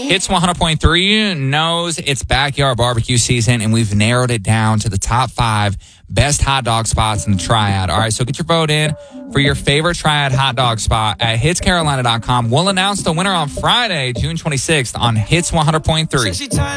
Hits 100.3 knows it's backyard barbecue season, and we've narrowed it down to the top 5 best hot dog spots in the Triad. All right, so get your vote in for your favorite Triad hot dog spot at hitscarolina.com. We'll announce the winner on Friday, June 26th on Hits 100.3.